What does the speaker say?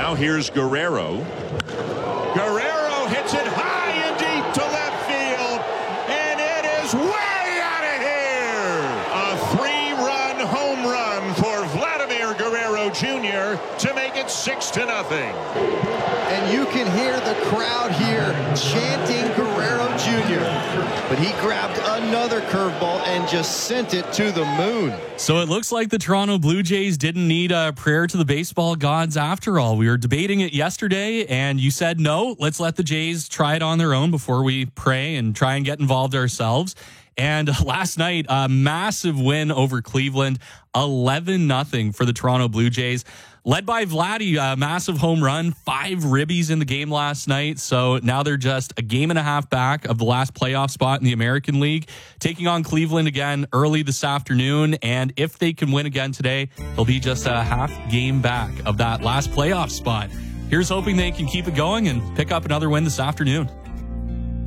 Now here's Guerrero. Guerrero hits it high and deep to left field, and it is way out of here. A three-run home run for Vladimir Guerrero Jr. to make it 6-0. And you can hear the crowd here chanting Guerrero Jr. But he grabbed another curveball and just sent it to the moon. So it looks like the Toronto Blue Jays didn't need a prayer to the baseball gods after all. We were debating it yesterday, and you said, no, let's let the Jays try it on their own before we pray and try and get involved ourselves. And last night, a massive win over Cleveland, 11-0 for the Toronto Blue Jays. Led by Vladdy, a massive home run, 5 ribbies in the game last night. So now they're just a game and a half back of the last playoff spot in the American League, taking on Cleveland again early this afternoon. And if they can win again today, they'll be just a half game back of that last playoff spot. Here's hoping they can keep it going and pick up another win this afternoon.